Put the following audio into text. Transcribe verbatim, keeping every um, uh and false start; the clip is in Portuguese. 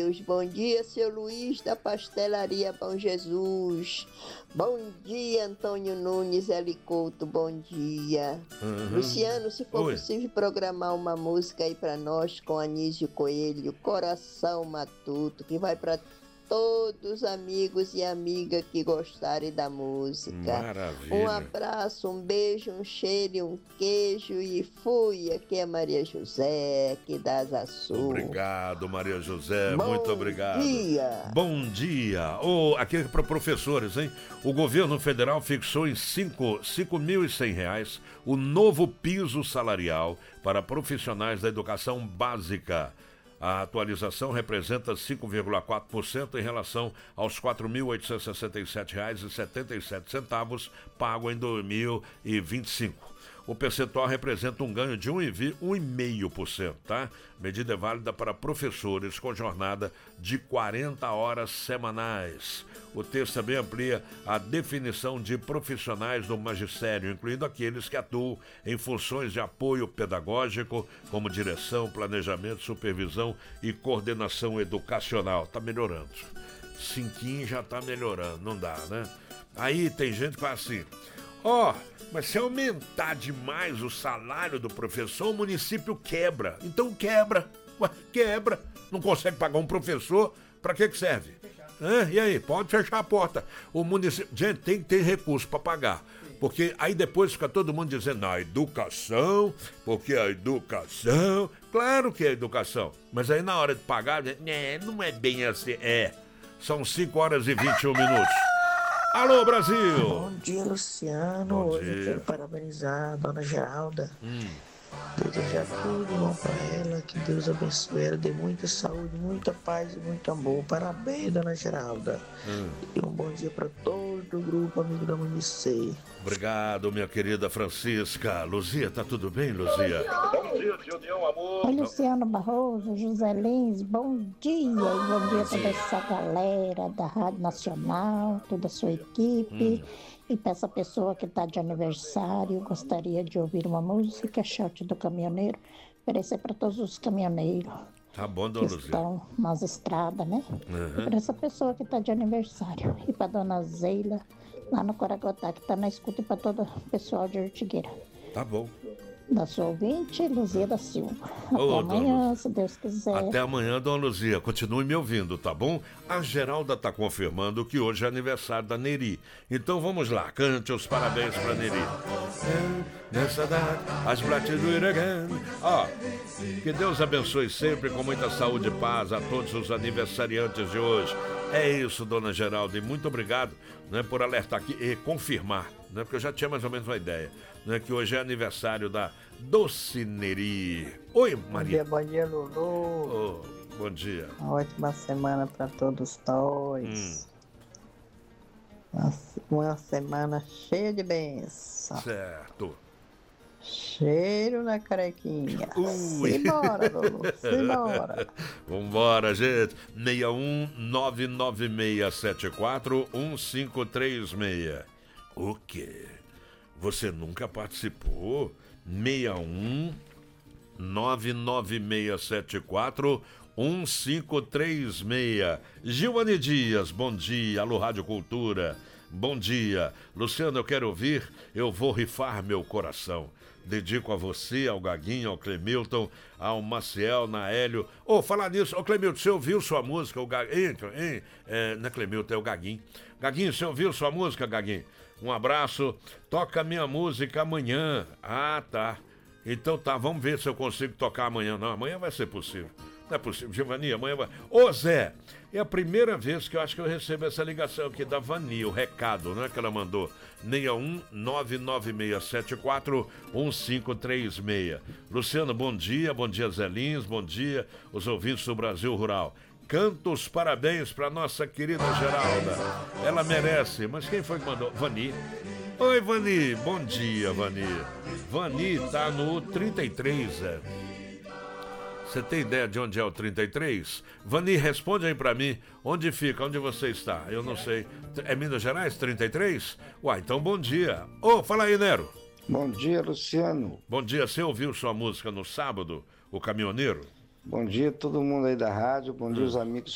Deus. Bom dia, seu Luiz da Pastelaria Bom Jesus. Bom dia, Antônio Nunes Helicoto, bom dia. Uhum. Luciano, se for Oi. possível programar uma música aí pra nós com Anísio Coelho, Coração Matuto, que vai pra todos os amigos e amigas que gostarem da música. Maravilha. Um abraço, um beijo, um cheiro e um queijo e fui. Aqui é Maria José, aqui da Asa Sul. Obrigado, Maria José, Bom muito obrigado. Bom dia. Bom dia. Oh, aqui é para professores, hein? O governo federal fixou em cinco mil e cem reais o novo piso salarial para profissionais da educação básica. A atualização representa cinco vírgula quatro por cento em relação aos quatro mil oitocentos e sessenta e sete reais e setenta e sete centavos pago em dois mil e vinte e cinco. O percentual representa um ganho de um vírgula cinco por cento, tá? Medida é válida para professores com jornada de quarenta horas semanais. O texto também amplia a definição de profissionais do magistério, incluindo aqueles que atuam em funções de apoio pedagógico, como direção, planejamento, supervisão e coordenação educacional. Tá melhorando. Cinquinho já tá melhorando, não dá, né? Aí tem gente que fala assim, ó... Oh, mas se aumentar demais o salário do professor, o município quebra. Então quebra. Ué, quebra. Não consegue pagar um professor, pra que que serve? É, e aí, pode fechar a porta. O município, gente, tem que ter recurso para pagar. Porque aí depois fica todo mundo dizendo, a educação, porque a educação... Claro que é educação. Mas aí na hora de pagar, né, não é bem assim. É, são cinco horas e vinte e um minutos. Alô, Brasil! Bom dia, Luciano. Bom Hoje dia. eu quero parabenizar a dona Geralda. Hum. Desejar tudo bom pra ela, que Deus abençoe ela, dê muita saúde, muita paz e muito amor. Parabéns, dona Geralda. Hum. E um bom dia pra todo o grupo Amigo da Mãe C. Obrigado, minha querida Francisca. Luzia, tá tudo bem, Luzia? Bom dia, tio Deão, amor. Oi, Luciano Barroso, José Lins, bom dia. E bom dia a toda essa galera da Rádio Nacional, toda a sua equipe. Hum. E para essa pessoa que está de aniversário, gostaria de ouvir uma música, Shot do Caminhoneiro, oferecer para todos os caminhoneiros. Tá bom, dona que Luzia. Estão nas estradas, né? Uhum. E para essa pessoa que está de aniversário. E para dona Zeila, lá no Coragotá, que está na escuta, e para todo o pessoal de Ortigueira. Tá bom. Da sua ouvinte, Luzia da Silva. Até Ô, amanhã, se Deus quiser. Até amanhã, dona Luzia. Continue me ouvindo, tá bom? A Geralda tá confirmando que hoje é aniversário da Neri. Então vamos lá, cante os parabéns pra Neri. Nessa data, as batidas do Iragã. Ó, que Deus abençoe sempre com muita saúde e paz a todos os aniversariantes de hoje. É isso, dona Geralda, e muito obrigado, né, por alertar aqui e confirmar, né, porque eu já tinha mais ou menos uma ideia, né, que hoje é aniversário da Docineri. Oi, Maria. Bom dia, bom dia, Lulu. Oh, bom dia. Uma ótima semana para todos nós. Hum. Uma, uma semana cheia de bênçãos. Certo. Cheiro na carequinha. Ui. Simbora, Lulu, simbora. Vambora, gente. seis um nove nove seis sete quatro um cinco três seis. O quê? Você nunca participou? seis um nove nove seis sete quatro um cinco três seis. Gilane Dias, bom dia. Alô, Rádio Cultura. Bom dia. Luciano, eu quero ouvir Eu Vou Rifar Meu Coração. Dedico a você, ao Gaguinho, ao Clemilton, ao Maciel, Naélio. Ô, oh, falar nisso, ô Clemilton, você ouviu sua música? O Gaguinho, hein? É, não é Clemilton, é o Gaguinho. Gaguinho, você ouviu sua música, Gaguinho? Um abraço. Toca minha música amanhã. Ah, tá. Então tá, vamos ver se eu consigo tocar amanhã. Não, amanhã vai ser possível. Não é possível, Giovani, amanhã vai... Ô, Zé, é a primeira vez que eu acho que eu recebo essa ligação aqui da Vani, o recado, não é que ela mandou? seis um nove nove seis sete quatro um cinco três seis. Luciano, bom dia, bom dia, Zé Lins, bom dia, os ouvintes do Brasil Rural. Canto os parabéns para nossa querida Geralda. Ela merece, mas quem foi que mandou? Vani. Oi, Vani, bom dia, Vani. Vani tá no trinta e três, é. Você tem ideia de onde é o trinta e três? Vani, responde aí pra mim. Onde fica? Onde você está? Eu não sei. É Minas Gerais, trinta e três? Uai, então bom dia. Ô, oh, fala aí, Nero. Bom dia, Luciano. Bom dia. Você ouviu sua música no sábado, O Caminhoneiro? Bom dia a todo mundo aí da rádio. Bom dia, hum. os amigos